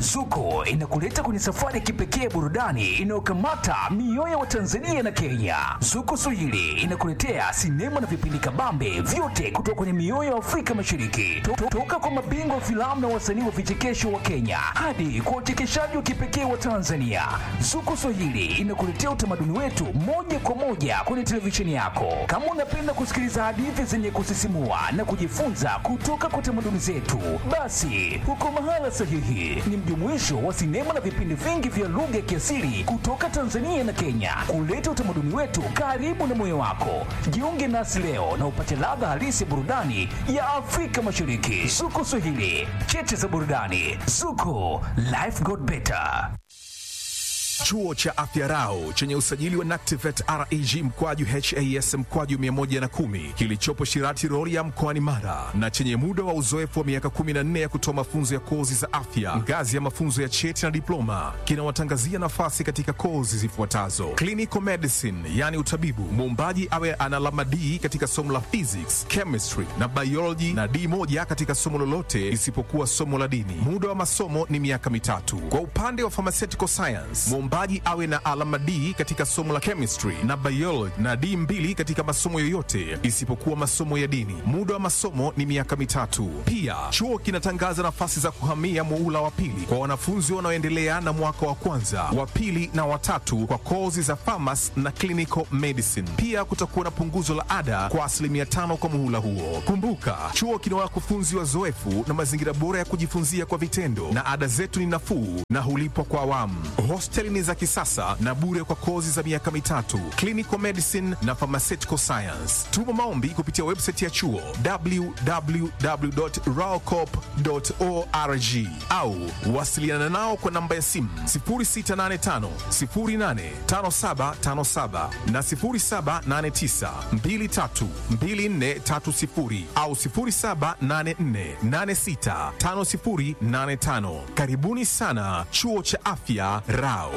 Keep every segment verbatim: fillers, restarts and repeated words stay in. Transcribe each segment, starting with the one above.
Zuko inakuleta kwenye safari ya kipekee burudani inayokamata mioyo wa Tanzania na Kenya. Zuko Swahili inakuletea sinema na vipindi kabambe vyote kutoka kwenye mioyo ya Afrika Mashariki. To- to- Toka kwa mabingwa wa filamu na wasanii wa vichekesho wa Kenya hadi kwa uchekeshaji wa kipekee wa Tanzania. Zuko Swahili inakuletea utamaduni wetu moja kwa moja kwenye televisheni yako. Kama unapenda kusikiliza hadithi zenye kusisimua na kujifunza kutoka kwa tamaduni zetu, basi uko mahala sahihi. Ni mjumuisho wa sinema na vipindi vingi vya lugha ya kiasili kutoka Tanzania na Kenya, kuleta utamaduni wetu karibu na moyo wako. Jiunge nasi leo na upate ladha halisi ya burudani ya Afrika Mashariki. Zuko Swahili, cheche za burudani. Zuko, life got better. Chuo cha Afya Rau chenye usajili wa NACTIVATE R E G mkwaju H A S mkwaju mia moja na kumi kilichopo Shirati Rorya mkoani Mara na chenye muda wa uzoefu wa miaka kumi na nne ya kutoa mafunzo ya kozi za afya ngazi ya mafunzo ya cheti na diploma kinawatangazia nafasi katika kozi zifuatazo: clinical medicine, yani utabibu, muombaji awe ana alama D katika somo la physics, chemistry na biology na D moja katika somo lolote isipokuwa somo la dini. Muda wa masomo ni miaka mitatu. Kwa upande wa pharmaceutical science, muombaji awe na alama D katika somo la chemistry na biology na D mbili katika masomo yoyote isipokuwa masomo ya dini. Muda wa masomo ni miaka mitatu. Pia chuo kinatangaza nafasi za kuhamia muhula wa pili kwa wanafunzi wanaoendelea na mwaka wa kwanza, wa pili na watatu kwa kozi za pharmacy na clinical medicine. Pia kutakuwa na punguzo la ada kwa asilimia tano kwa muhula huo. Kumbuka, chuo kina wakufunzi wazoefu na mazingira bora ya kujifunzia kwa vitendo, na ada zetu ni nafuu na hulipwa kwa awamu. Hosteli ni za kisasa na bure kwa kozi za miaka mitatu, clinical medicine na pharmaceutical science. Tuma maombi kupitia website ya chuo w w w dot raocorp dot org au wasiliana nao kwa namba ya simu sifuri sita nane tano sifuri nane tano saba tano saba na sifuri saba nane tisa mbili tatu mbili nne tatu sifuri au sifuri saba nane nne nane sita tano sifuri nane tano. Karibuni sana Chuo cha Afya Rau.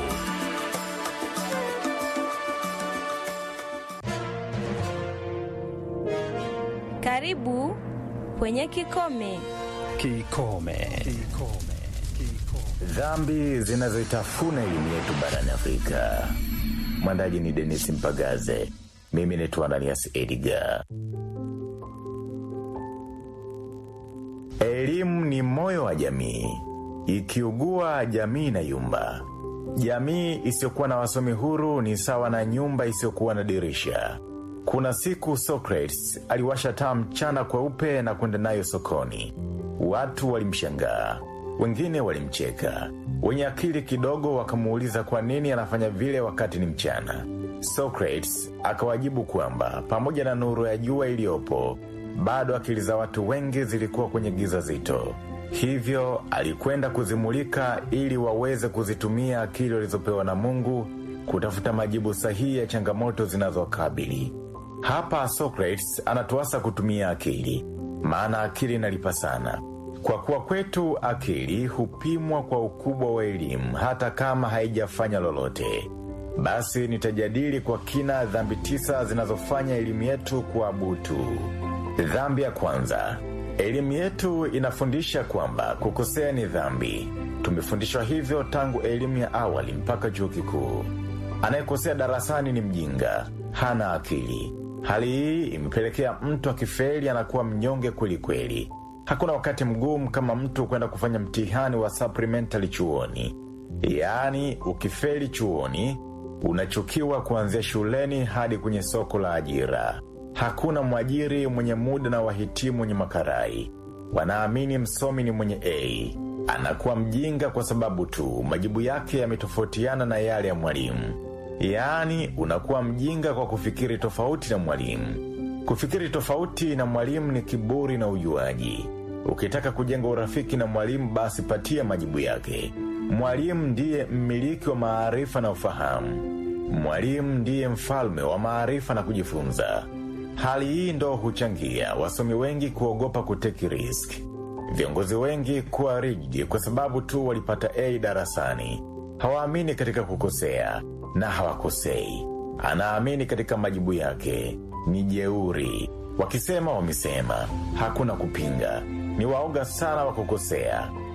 Karibu kwenye Kikome. Kikome. Kikome. Kikome. Dhambi zinazoitafuna elimu yetu barani Afrika. Mwandaji ni Dennis Mpagaze. Mimi ni Ananias Edgar. Elimu ni moyo wa jamii. Ikiugua jamii na yumba. Jamii isiyokuwa na wasomi huru ni sawa na nyumba isiyokuwa na dirisha. Kuna siku Socrates aliwasha taa mchana kweupe na kwenda nayo sokoni. Watu walimshangaa, wengine walimcheka. Wenye akili kidogo wakamuuliza kwa nini anafanya vile wakati ni mchana. Socrates akawajibu kwamba pamoja na nuru ya jua iliyopo, bado akili za watu wengi zilikuwa kwenye giza zito. Hivyo alikwenda kuzimulika ili waweze kuzitumia akili walizopewa na Mungu kutafuta majibu sahihi ya changamoto zinazowakabili. Hapa Socrates anatuasa kutumia akili, maana akili inalipa sana. Kwa kuwa kwetu akili hupimwa kwa ukubwa wa elimu hata kama haijafanya lolote. Basi nitajadili kwa kina dhambi tisa zinazofanya elimu yetu kuwa butu. Dhambi ya kwanza. Elimu yetu inafundisha kwamba kukosea ni dhambi. Tumefundishwa hivyo tangu elimu ya awali mpaka chuo kikuu. Anayekosea darasani ni mjinga, hana akili. Hali hii imepelekea mtu akifeli anakuwa mnyonge kweli kweli. Hakuna wakati mgumu kama mtu kwenda kufanya mtihani wa supplementary chuoni. Yaani ukifeli chuoni, unachukiwa kuanzia shuleni hadi kwenye soko la ajira. Hakuna mwajiri mwenye muda na wahitimu mwenye makarai. Wanaamini msomi ni mwenye A. Anakuwa mjinga kwa sababu tu majibu yake yametofautiana na yale ya mwalimu. Yaani unakuwa mjinga kwa kufikiri tofauti na mwalimu. Kufikiri tofauti na mwalimu ni kiburi na ujuaji. Ukitaka kujenga urafiki na mwalimu basi patia majibu yake. Mwalimu ndiye mmiliki wa maarifa na ufahamu. Mwalimu ndiye mfalme wa maarifa na kujifunza. Hali hii ndo huchangia wasomi wengi kuogopa kuteki risk. Viongozi wengi kuwa rigid kwa sababu tu walipata A darasani. Hawaamini katika kukosea na hawakosei. Anaamini katika majibu yake. Ni jeuri. Wakisema wamesema. Hakuna kupinga. Ni waoga sana wa kukosea.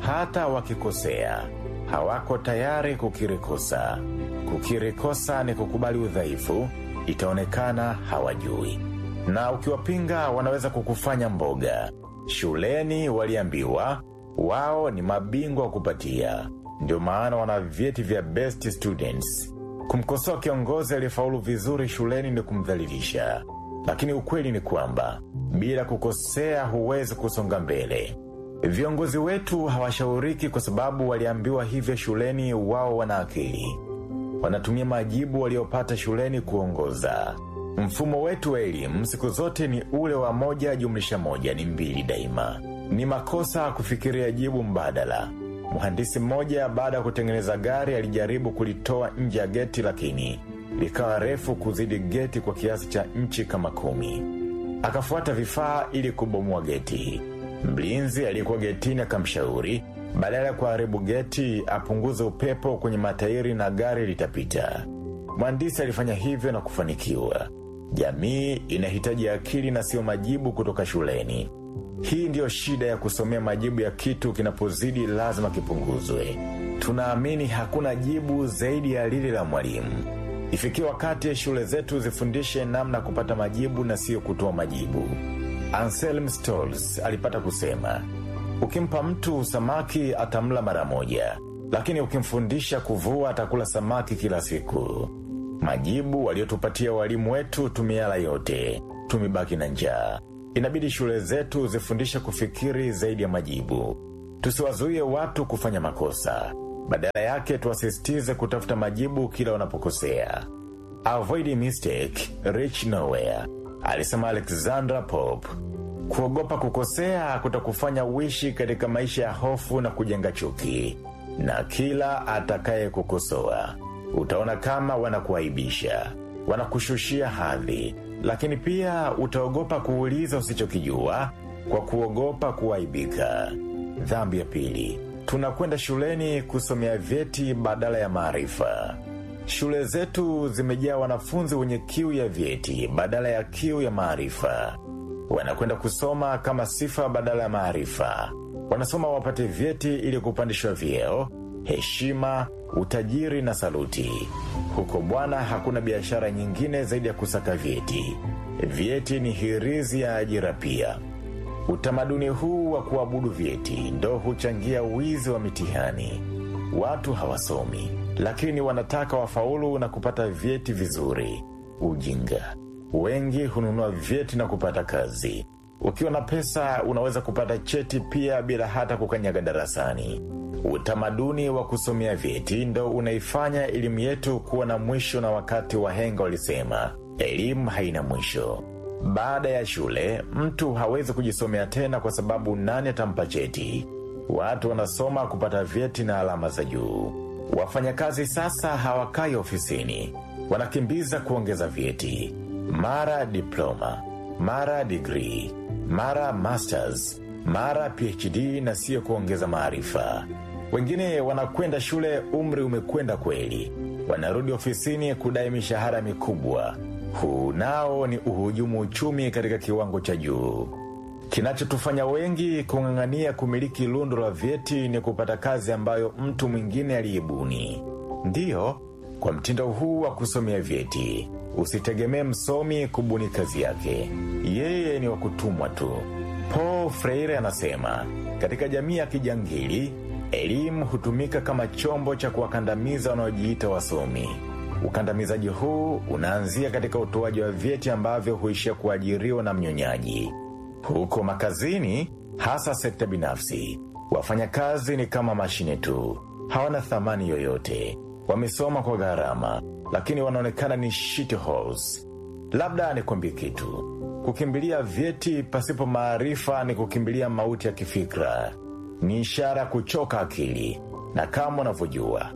hata wakikosea, hawako tayari kukiri kosa. Kukiri kosa ni kukubali udhaifu, itaonekana hawajui. Na ukiwapinga wanaweza kukufanya mboga. Shuleni waliambiwa, wao ni mabingwa kupatia. Ndio maana wana vyeti vya best students. Kumkosoa kiongozi aliyefaulu vizuri shuleni ni kumdhalilisha. Lakini ukweli ni kwamba, bila kukosea huwezi kusonga mbele. Viongozi wetu hawashauriki kwa sababu waliambiwa hivyo shuleni. Wao wana akili. Wanatumia majibu waliopata shuleni kuongoza. Mfumo wetu wa elimu siku zote ni ule wa moja jumlisha moja ni mbili daima. Ni makosa kufikiria jibu mbadala. Mhandisi mmoja baada ya kutengeneza gari alijaribu kulitoa nje ya geti, lakini likawa refu kuzidi geti kwa kiasi cha inchi kama kumi. Akafuata vifaa ili kubomoa geti. Mlinzi aliyekuwa getini akamshauri, badala ya kuharibu geti apunguze upepo kwenye matairi na gari litapita. Mhandisi alifanya hivyo na kufanikiwa. Jamii inahitaji akili na sio majibu kutoka shuleni. Hii ndio shida ya kusomea majibu ya kitu kinapozidi lazima kipunguzwe. Tunaamini hakuna jibu zaidi ya lile la mwalimu. Ifikie wakati shule zetu zifundishe namna kupata majibu na sio kutoa majibu. Anselm Stolz alipata kusema, ukimpa mtu samaki atamla mara moja, lakini ukimfundisha kuvua atakula samaki kila siku. Majibu waliotupatia walimu wetu tumeyala yote, tumebaki na njaa. Inabidi shule zetu zifundishe kufikiri zaidi ya majibu. Tusiwazuie watu kufanya makosa. Badala yake tuwasisitize kutafuta majibu kila wanapokosea. Avoid a mistake, reach nowhere, alisema Alexander Pope. Kuogopa kukosea kutakufanya uishi katika maisha ya hofu na kujenga chuki. Na kila atakaye kukosoa, utaona kama wanakuaibisha, wanakushushia hadhi. Lakini pia utaogopa kuuliza usichokijua kwa kuogopa kuaibika. Dhambi ya pili, tunakwenda shuleni kusomea vyeti badala ya maarifa. Shule zetu zimejaa wanafunzi wenye kiu ya vyeti badala ya kiu ya maarifa. Wanakwenda kusoma kama sifa badala ya maarifa. Wanasoma wapate vyeti ili kupandishwa vyeo, heshima, utajiri na saluti. Huko bwana hakuna biashara nyingine zaidi ya kusaka vyeti. Vyeti ni hirizi ya ajira pia. Utamaduni huu wa kuabudu vyeti ndo huchangia wizi wa mitihani. Watu hawasomi, lakini wanataka wafaulu na kupata vyeti vizuri. Ujinga. Wengi hununua vyeti na kupata kazi. Ukiwa na pesa unaweza kupata cheti pia bila hata kukanyaga darasani. Utamaduni wa kusomea vyeti ndo unaifanya elimu yetu kuwa na mwisho, na wakati wahenga walisema, elimu haina mwisho. Baada ya shule, mtu hawezi kujisomea tena kwa sababu nani atampa cheti. Watu wanasoma kupata vyeti na alama za juu. Wafanyakazi sasa hawakai ofisini, wanakimbiza kuongeza vyeti. Mara diploma, mara degree, mara masters, mara P H D na sio kuongeza maarifa. Wengine wanakwenda shule umri umekwenda kweli, wanarudi ofisini kudai mishahara mikubwa. Huu nao ni uhujumu uchumi katika kiwango cha juu. Kinachotufanya wengi kung'ang'ania kumiliki lundo la vyeti ni kupata kazi ambayo mtu mwingine aliibuni. Ndiyo, kwa mtindo huu wa kusomea vyeti, usitegemee msomi kubuni kazi yake. Yeye ni wa kutumwa tu. Paul Freire anasema, katika jamii ya kijangili, elimu hutumika kama chombo cha kuwakandamiza wanaojiita wasomi. Ukandamizaji huu unaanzia katika utoaji wa vyeti ambavyo huishia kuajiriwa na mnyonyaji. Huko makazini, hasa sekta binafsi, wafanyakazi ni kama mashine tu, hawana thamani yoyote. Wamesoma kwa gharama, lakini wanaonekana ni shit holes. Labda nikwambie kitu, kukimbilia vyeti pasipo maarifa ni kukimbilia mauti ya kifikra. Ni ishara kuchoka akili, na kama unavyojua,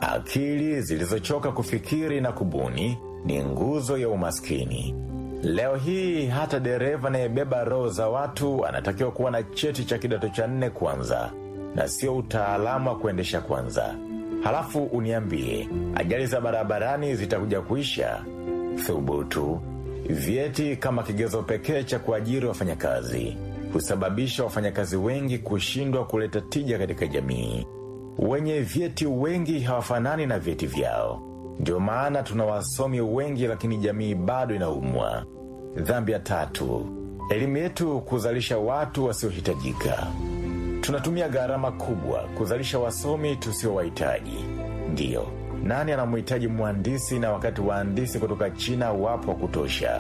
akili zilizochoka kufikiri na kubuni ni nguzo ya umaskini. Leo hii hata dereva anayebeba roho za watu anatakiwa kuwa na cheti cha kidato cha nne kwanza, na sio utaalamu wa kuendesha kwanza. Halafu uniambie, ajali za barabarani zitakuja kuisha? Thubutu. Vyeti kama kigezo pekee cha kuajiri wafanyakazi. husababisha wafanyakazi wengi kushindwa kuleta tija katika jamii. Wenye vyeti wengi hawafanani na vyeti vyao. Ndio maana tuna wasomi wengi lakini jamii bado inaumwa. Dhambi ya tatu, elimu yetu kuzalisha watu wasiohitajika. Tunatumia gharama kubwa kuzalisha wasomi tusiowahitaji. Ndiyo, nani anamhitaji mhandisi na wakati wahandisi kutoka China wapo kutosha?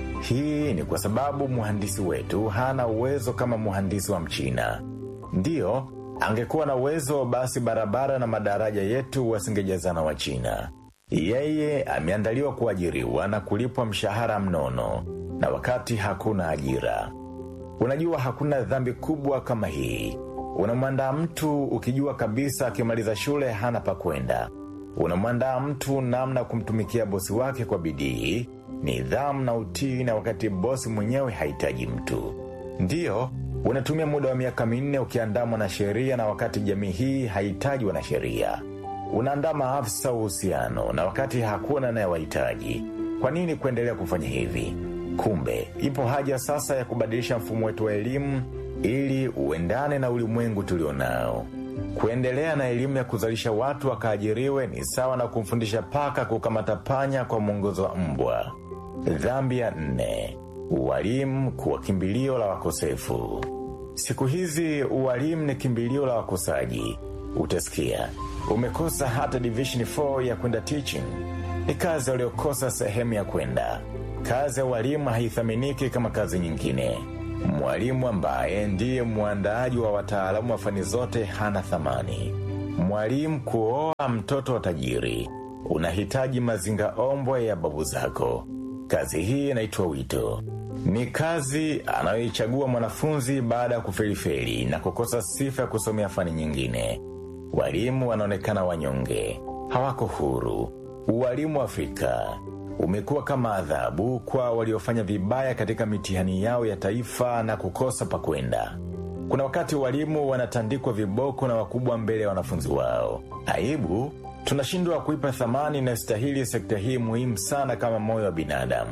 Hii ni kwa sababu mhandisi wetu hana uwezo kama mhandisi wa Mchina. Ndiyo, angekuwa na uwezo basi barabara na madaraja yetu wasingejazana wa China. Yeye ameandaliwa kuajiriwa na kulipwa mshahara mnono, na wakati hakuna ajira. Unajua hakuna dhambi kubwa kama hii. Unamwandaa mtu ukijua kabisa akimaliza shule hana pa kwenda. Unamwandaa mtu namna kumtumikia bosi wake kwa bidii, nidhamu na utii, na wakati bosi mwenyewe hahitaji mtu. Ndiyo, unatumia muda wa miaka minne ukiandaa mwanasheria na wakati jamii hii haihitaji wanasheria. Unaandaa maafisa uhusiano na wakati hakuna anayewahitaji. Kwa nini kuendelea kufanya hivi? Kumbe, ipo haja sasa ya kubadilisha mfumo wetu wa elimu ili uendane na ulimwengu tulionao. Kuendelea na elimu ya kuzalisha watu wakaajiriwe ni sawa na kumfundisha paka kukamata panya kwa mwongozo wa mbwa. Dhambi ya nne, ualimu kuwa kimbilio la wakosefu. Siku hizi ualimu ni kimbilio la wakosaji. Utasikia, umekosa hata division four ya kwenda teaching. Ni kazi waliokosa sehemu ya kwenda. Kazi ya walimu haithaminiki kama kazi nyingine. Mwalimu ambaye ndiye muandaaji wa wataalamu wa fani zote hana thamani. Mwalimu kuoa mtoto wa tajiri, unahitaji mazinga ombwe ya babu zako. Kazi hii inaitwa wito. Ni kazi anayoichagua mwanafunzi baada ya kufelifeli na kukosa sifa ya kusomea fani nyingine. Walimu wanaonekana wanyonge, hawako huru. Ualimu Afrika umekuwa kama adhabu kwa waliofanya vibaya katika mitihani yao ya taifa na kukosa pa kwenda. Kuna wakati walimu wanatandikwa viboko na wakubwa mbele ya wanafunzi wao. Aibu, tunashindwa kuipa thamani na stahili sekta hii muhimu sana kama moyo wa binadamu.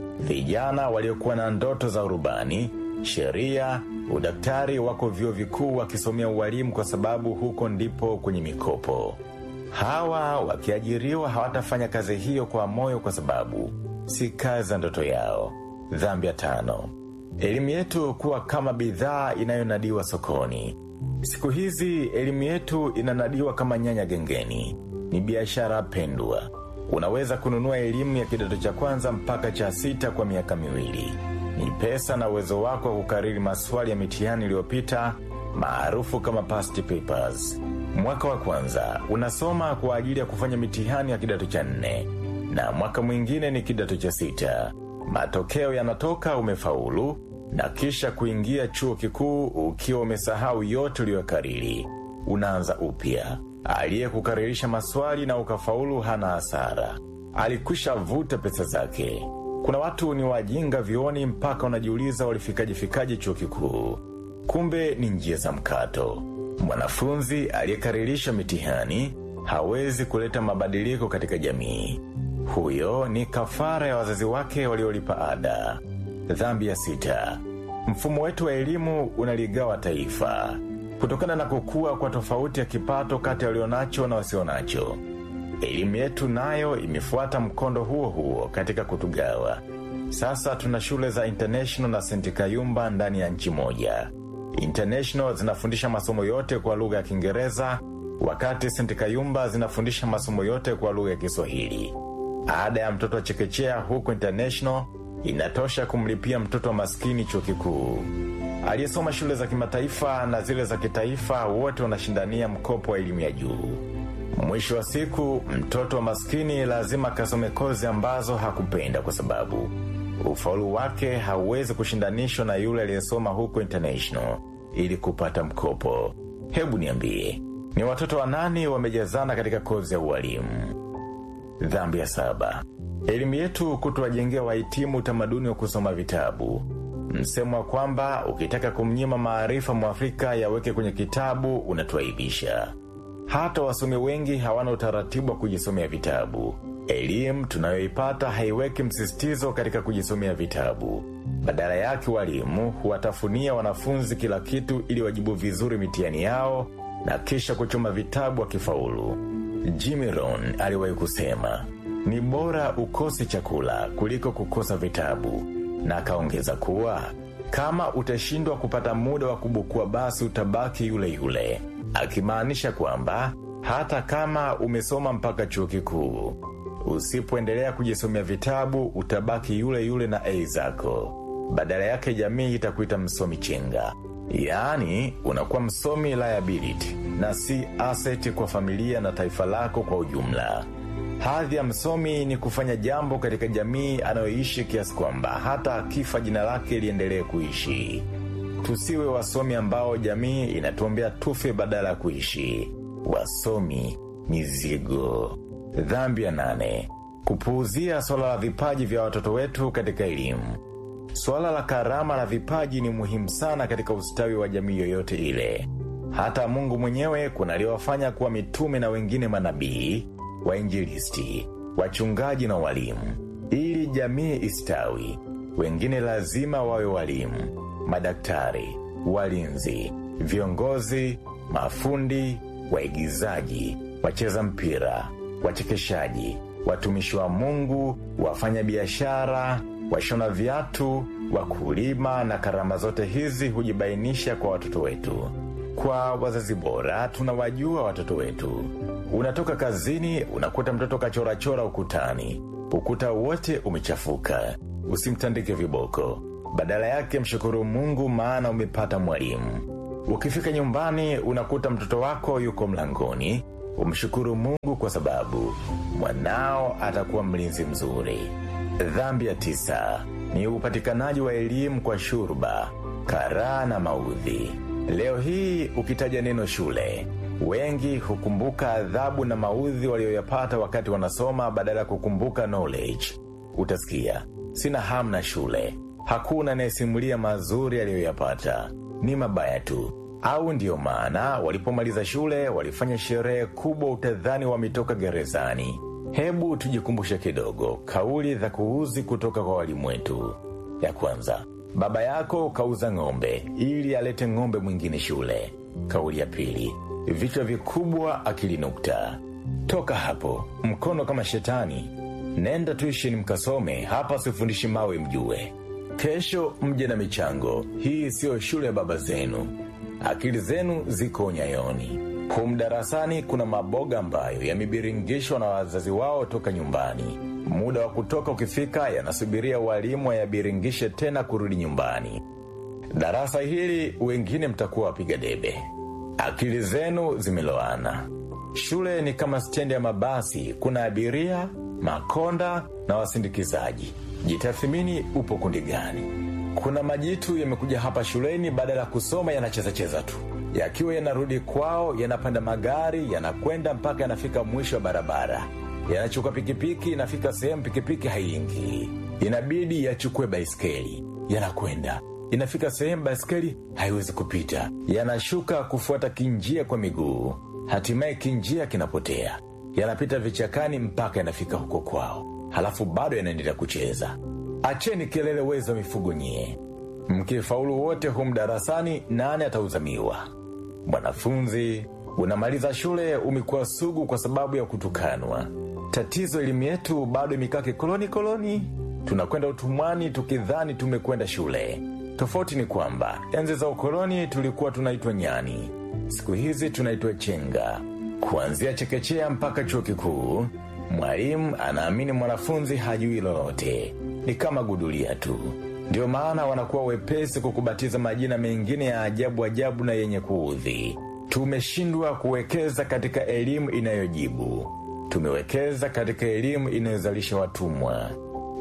Vijana waliokuwa na ndoto za urubani, sheria, udaktari wako vyuo vikuu wakisomea ualimu kwa sababu huko ndipo kwenye mikopo. Hawa wakiajiriwa hawatafanya kazi hiyo kwa moyo kwa sababu si kazi ndoto yao. Dhambi ya tano, elimu yetu kuwa kama bidhaa inayonadiwa sokoni. Siku hizi elimu yetu inanadiwa kama nyanya gengeni. Ni biashara pendwa. Unaweza kununua elimu ya kidato cha kwanza mpaka cha sita kwa miaka miwili. Ni pesa na uwezo wako kukariri maswali ya mitihani iliyopita, maarufu kama past papers. Mwaka wa kwanza unasoma kwa ajili ya kufanya mitihani ya kidato cha nne, na mwaka mwingine ni kidato cha sita. Matokeo yanatoka umefaulu, na kisha kuingia chuo kikuu ukiwa umesahau yote uliyokariri. Unaanza upya. Aliye kukaririsha maswali na ukafaulu hana hasara. Alikwisha vuta pesa zake. Kuna watu ni wajinga vioni mpaka unajiuliza walifikaje fikaje chuo kikuu. Kumbe ni njia za mkato. Mwanafunzi aliyekaririsha mitihani hawezi kuleta mabadiliko katika jamii. Huyo ni kafara ya wazazi wake waliolipa ada. Dhambi ya sita, mfumo wetu wa elimu unaligawa taifa kutokana na kukua kwa tofauti ya kipato kati ya walionacho na wasionacho. Elimu yetu nayo imefuata mkondo huo huo katika kutugawa. Sasa tuna shule za International na Saint Kayumba ndani ya nchi moja. International zinafundisha masomo yote kwa lugha ya Kiingereza, wakati Saint Kayumba zinafundisha masomo yote kwa lugha ya Kiswahili. Ada ya mtoto wa chekechea huko International inatosha kumlipia mtoto maskini chuo kikuu. Aliyesoma shule za kimataifa na zile za kitaifa wote wanashindania mkopo wa elimu ya juu. Mwisho wa siku, mtoto wa maskini lazima kasome kozi ambazo hakupenda kwa sababu ufaulu wake hauwezi kushindanishwa na yule aliyesoma huko International ili kupata mkopo. Hebu niambie, ni watoto wa nani wamejazana katika kozi ya ualimu? Dhambi ya saba, elimu yetu kutowajengea wahitimu utamaduni wa kusoma vitabu. Msemo wa kwamba ukitaka kumnyima maarifa Mwafrika yaweke kwenye kitabu unatuaibisha. Hata wasomi wengi hawana utaratibu wa kujisomea vitabu. Elimu tunayoipata haiweki msisitizo katika kujisomea vitabu. Badala yake walimu huwatafunia wanafunzi kila kitu ili wajibu vizuri mitihani yao na kisha kuchoma vitabu wakifaulu. Jimmy Rohn aliwahi kusema, ni bora ukose chakula kuliko kukosa vitabu, na akaongeza kuwa kama utashindwa kupata muda wa kubukua basi utabaki yule yule, akimaanisha kwamba hata kama umesoma mpaka chuo kikuu, usipoendelea kujisomea vitabu utabaki yule yule na A zako. Badala yake jamii itakuita msomi chenga. Yaani unakuwa msomi liability na si asset kwa familia na taifa lako kwa ujumla. Hadhi ya msomi ni kufanya jambo katika jamii anayoishi kiasi kwamba hata akifa jina lake liendelee kuishi. Tusiwe wasomi ambao jamii inatuombea tufe badala ya kuishi. Wasomi mizigo. Dhambi ya nane, kupuuzia swala la vipaji vya watoto wetu katika elimu. Swala la karama na vipaji ni muhimu sana katika ustawi wa jamii yoyote ile. Hata Mungu mwenyewe kuna aliowafanya kuwa mitume na wengine manabii, wainjilisti, wachungaji na walimu. Ili jamii istawi, wengine lazima wawe walimu, madaktari, walinzi, viongozi, mafundi, waigizaji, wacheza mpira, wachekeshaji, watumishi wa Mungu, wafanya biashara, washona viatu, wakulima, na karama zote hizi hujibainisha kwa watoto wetu. Kwa wazazi bora tunawajua watoto wetu. Unatoka kazini unakuta mtoto kachora chora ukutani. Ukuta wote umechafuka. Usimtandike viboko. Badala yake mshukuru Mungu maana umepata mwalimu. Ukifika nyumbani unakuta mtoto wako yuko mlangoni, umshukuru Mungu kwa sababu mwanao atakuwa mlinzi mzuri. Dhambi ya tisa ni upatikanaji wa elimu kwa shurba, karaa na maudhi. Leo hii ukitaja neno shule, wengi hukumbuka adhabu na maudhi walioyapata wakati wanasoma badala kukumbuka knowledge. Utasikia, sina hamu na shule, hakuna anayesimulia mazuri aliyoyapata, ni mabaya tu. Au ndio maana walipomaliza shule walifanya sherehe kubwa utadhani wametoka gerezani. Hebu tujikumbushe kidogo kauli za kuuzi kutoka kwa walimu wetu. Ya kwanza, baba yako kauza ng'ombe ili alete ng'ombe mwingine shule. Kauli ya pili, vichwa vikubwa akili nukta. Toka hapo, mkono kama shetani. Nenda tuition mkasome, hapa sifundishi mawe mjue. Kesho mje na michango, hii sio shule ya baba zenu. Akili zenu ziko nyayoni. Humu darasani kuna maboga ambayo yamebiringishwa na wazazi wao toka nyumbani. Muda wa kutoka ukifika yanasubiria walimu wayabiringishe tena kurudi nyumbani. Darasa hili wengine mtakuwa wapiga debe. Akili zenu zimeloana. Shule ni kama stendi ya mabasi, kuna abiria, makonda na wasindikizaji. Jitathimini upo kundi gani? Kuna majitu yamekuja hapa shuleni badala kusoma yanacheza cheza tu. Yakiwa yanarudi kwao yanapanda magari, yanakwenda mpaka yanafika mwisho wa barabara. Yanachuka pikipiki, inafika sehemu pikipiki haingii. Inabidi yachukue baiskeli. Yanakwenda. Inafika sehemu baiskeli haiwezi kupita. Yanashuka kufuata kinjia kwa miguu. Hatimaye kinjia kinapotea. Yanapita vichakani mpaka yanafika huko kwao. Halafu bado yanaendelea kucheza. Acheni kelele weza mifugo nyie. Mkifaulu wote humu darasani nani atauzamiwa? Mwanafunzi, unamaliza shule umekuwa sugu kwa sababu ya kutukanwa. Tatizo elimu yetu bado imekake koloni koloni. Tunakwenda utumwani tukidhani tumekwenda shule. Tofauti ni kwamba enzi za ukoloni tulikuwa tunaitwa nyani. Siku hizi tunaitwa chenga. Kuanzia chekechea mpaka chuo kikuu, mwalimu anaamini mwanafunzi hajui lolote. Ni kama gudulia tu. Ndio maana wanakuwa wepesi kukubatiza majina mengine ya ajabu ajabu na yenye kuudhi. Tumeshindwa kuwekeza katika elimu inayojibu. Tumewekeza katika elimu inayozalisha watumwa.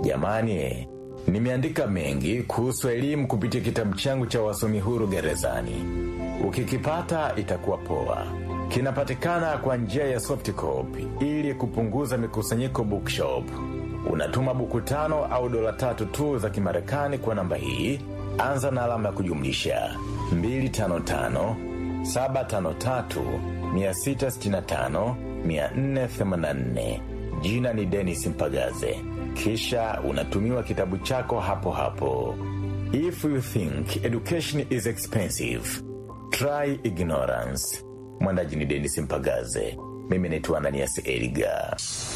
Jamani, nimeandika mengi kuhusu elimu kupitia kitabu changu cha wasomi huru gerezani. Ukikipata itakuwa poa. Kinapatikana kwa njia ya soft copy ili kupunguza mikusanyiko bookshop. Unatuma buku tano au dola tatu tu za Kimarekani kwa namba hii. Anza na alama ya kujumlisha mbili tano tano saba tano tatu sita sita tano nne nne themanini na nne. Jina ni Dennis Mpagaze. Kisha unatumiwa kitabu chako hapo hapo. If you think education is expensive, try ignorance. Mwandaji ni Dennis Mpagaze. Mimi naitwa Ananias Edgar.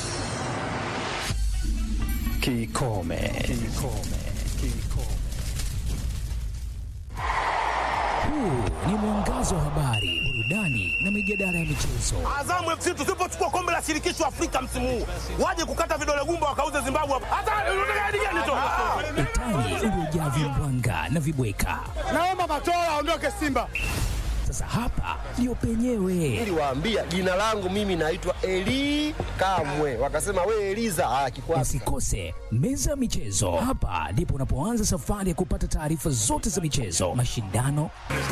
Kikome. Kikome. Kikome. Huu ni mwangazo wa habari, burudani na mijadala ya michezo. Azamu F C tusipochukua kombe la shirikisho Afrika msimu huu, waje kukata vidole gumba wakauze Zimbabwe hapa. Hata unataka hadi gani tu? Utani uliojaa vimbwanga na vibweka. Naomba Matola aondoke Simba. Sasa hapa ndio penyewe. Niliwaambia jina langu mimi naitwa Eli Kamwe. Wakasema we Eliza. Ah, kikwasi. Usikose meza ya michezo. Hapa ndipo unapoanza safari ya kupata taarifa zote za michezo, mashindano,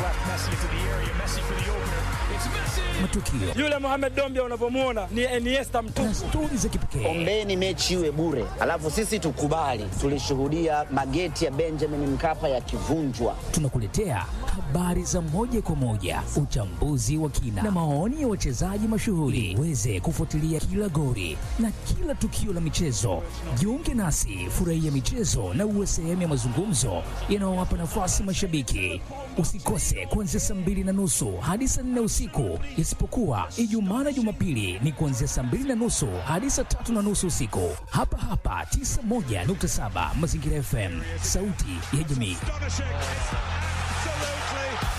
matukio. Yule Mohamed Dombia unapomuona ni Iniesta mtupu. Na stori za kipekee. Ombeni mechi iwe bure. Alafu sisi tukubali. Tulishuhudia mageti ya Benjamin Mkapa yakivunjwa. Tunakuletea habari za moja kwa moja, uchambuzi wa kina na maoni ya wachezaji mashuhuri. Uweze kufuatilia kila goli na kila tukio la michezo. Jiunge nasi, furahia michezo na uwe sehemu ya mazungumzo yanayowapa nafasi mashabiki. Usikose kuanzia saa mbili na nusu hadi saa nne usiku, isipokuwa Ijumaa na Jumapili ni kuanzia saa mbili na nusu hadi saa tatu na nusu usiku. Hapa hapa tisa moja nukta saba Mazingira F M, sauti ya jamii.